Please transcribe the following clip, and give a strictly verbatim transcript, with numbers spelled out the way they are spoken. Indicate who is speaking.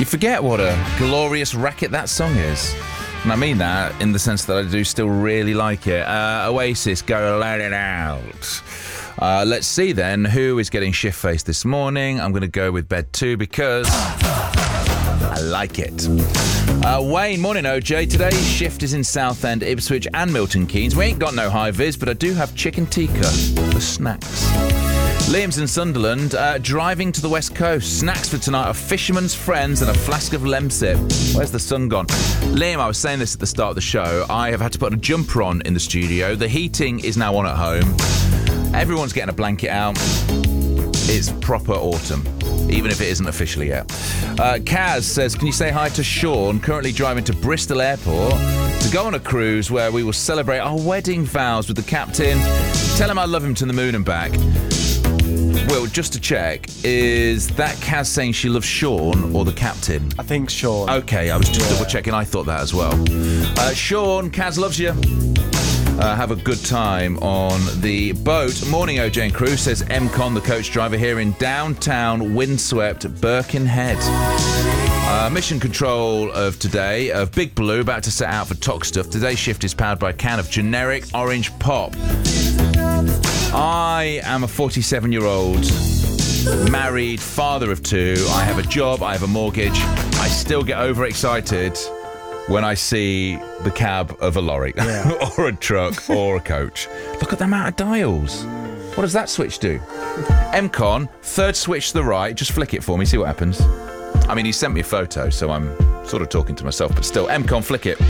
Speaker 1: You forget what a glorious racket that song is. And I mean that in the sense that I do still really like it. Uh, Oasis, Go Let It Out. Uh, let's see then who is getting shift-faced this morning. I'm going to go with bed two because I like it. Uh, Wayne, morning O J. Today's shift is in Southend, Ipswich and Milton Keynes. We ain't got no high-vis, but I do have chicken tikka for snacks. Liam's in Sunderland, uh, driving to the west coast. Snacks for tonight are Fisherman's Friends and a flask of Lemsip. Where's the sun gone? Liam, I was saying this at the start of the show. I have had to put a jumper on in the studio. The heating is now on at home. Everyone's getting a blanket out. It's proper autumn, even if it isn't officially yet. Uh, Kaz says, can you say hi to Sean, currently driving to Bristol Airport to go on a cruise where we will celebrate our wedding vows with the captain. Tell him I love him to the moon and back. Will, just to check, is that Kaz saying she loves Sean or the captain?
Speaker 2: I think Sean.
Speaker 1: Okay, I was just
Speaker 2: yeah.
Speaker 1: double checking. I thought that as well. Uh, Sean, Kaz loves you. Uh, have a good time on the boat. Morning, O J and crew, says M Con, the coach driver here in downtown windswept Birkenhead. Uh, mission control of today, of Big Blue, about to set out for Toxteth. Today's shift is powered by a can of generic orange pop. I am a forty-seven-year-old married father of two. I have a job, I have a mortgage. I still get overexcited when I see the cab of a lorry
Speaker 2: yeah.
Speaker 1: or a truck or a coach. Look at the amount of dials. What does that switch do? M Con, third switch to the right. Just flick it for me, see what happens. I mean, he sent me a photo, so I'm sort of talking to myself, but still, M Con, flick it.